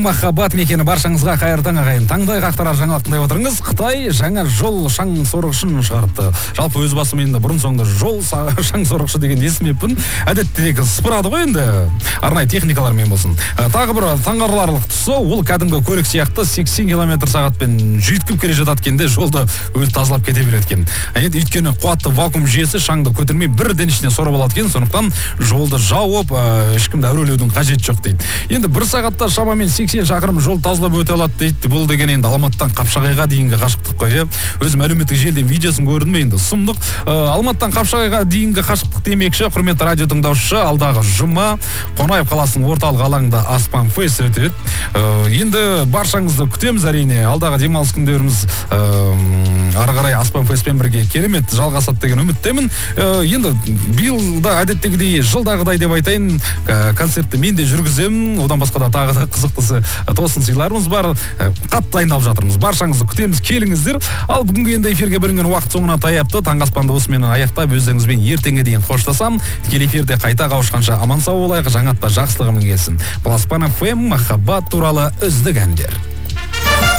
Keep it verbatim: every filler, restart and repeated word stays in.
Махаббат мекені баршаңызға қайырлы таң ағайын. Таңдай қақтырар жаңалық тыңдай отырыңыз. Қытай жаңа жол шаң сорғышын шығарыпты. Жалпы өз басым енді бұрын соңды жол шаң сорғышы деген естімеппін. Әдеттегі сыпырады ғой енді. Арнайы техникалармен болсын. Тағы бір таңғаларлық тұсы, ол кәдімгі көлік сияқты сексен километр сағатпен жүйткіп келе жатады екен де жолды өзі тазалап кете береді екен. Енді өйткені қуатты вакуум жүйесі шаңды көтермей бірден ішіне сорып алады екен. Сондықтан жолды жауып, ешкімді әурелеудің қажеті жоқ дейді. Енді бір сағатта шамамен сексен шақырым жол тазалап өте алады дейді. Бұл деген енді Алматыдан Қапшағайға дейінгі қашықтық қой. Өзім әлеуметтік желіде видеосын көрдім енді. Сұмдық. Алматыдан Қапшағайға дейінгі қашықтық демекші, құрметті радио тыңдаушы, алдағы жұма Қонаев қаласының орталық алаңында Аспан Фест өтеді. Енді баршаңызды күтеміз әрине. Алдағы демалыс күндеріміз ары қарай Аспан Фестпен бірге керемет жалғасады деген үміттемін. Енді биыл да әдеттегідей жылдағыдай деп айтайын, концертті мен де жүргіземін. Одан басқа да тағы да қызықтысы тосын сыйларымыз бар. Қатты дайындалып жатырмыз. Баршаңызды күтеміз, келіңіздер. Ал бүгінгі енді эфирге бөлінген уақыт соңына таяпты. Таңғы аспанды осымен аяқтап өздеріңізбен ертеңге дейін қоштасам. Тікелей эфирде қайта қауышқанша аман сау болайық, жаңатта жақсылығымен келсін. Бұл Аспан эф эм, махаббат туралы үздік әндер.